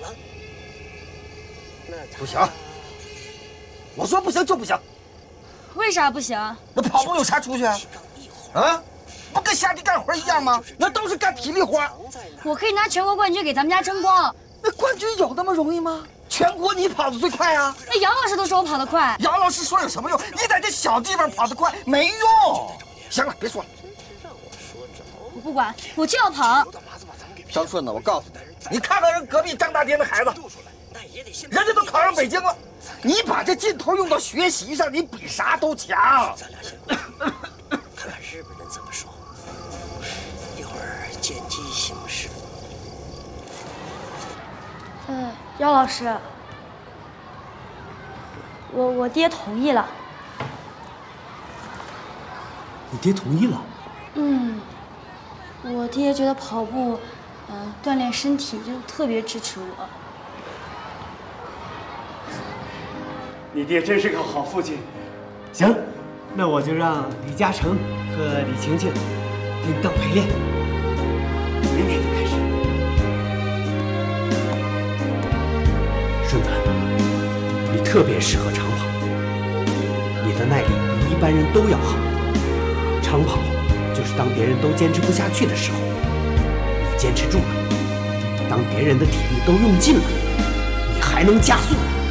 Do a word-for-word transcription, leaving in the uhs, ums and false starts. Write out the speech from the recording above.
不行，我说不行就不行。 为啥不行？ 那跑步有啥出息啊？啊，不跟下地干活一样吗？那都是干体力活。 我可以拿全国冠军给咱们家争光。 那冠军有那么容易吗？全国你跑得最快啊！ 那杨老师都说我跑得快。 杨老师说有什么用？你在这小地方跑得快没用。行了，别说了。 我不管，我就要跑。 张顺子，我告诉你，你看看人隔壁张大爹的孩子，人家都考上北京了，你把这劲头用到学习上，你比啥都强。 咱俩先看看日本人怎么说，一会儿见机行事。 嗯，姚老师，我我爹同意了。 你爹同意了？ 嗯，我爹觉得跑步，嗯、呃，锻炼身体，就特别支持我。 你爹真是个好父亲。行，那我就让李嘉诚和李晴晴给你当陪练，明天就开始。顺子，你特别适合长跑，你的耐力比一般人都要好。长跑就是当别人都坚持不下去的时候，你坚持住了；当别人的体力都用尽了，你还能加速。